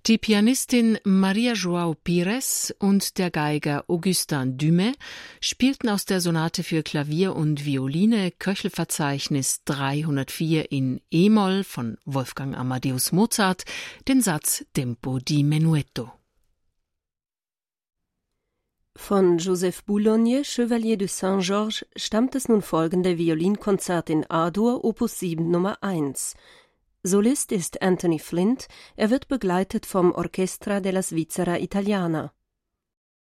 Die Pianistin Maria João Pires und der Geiger Augustin Dumais spielten aus der Sonate für Klavier und Violine Köchelverzeichnis 304 in E-Moll von Wolfgang Amadeus Mozart den Satz Tempo di menuetto. Von Joseph Boulogne, Chevalier de Saint-Georges, stammt das nun folgende Violinkonzert in A-Dur, Opus 7 Nummer 1. Solist ist Anthony Flint, er wird begleitet vom Orchestra della Svizzera Italiana.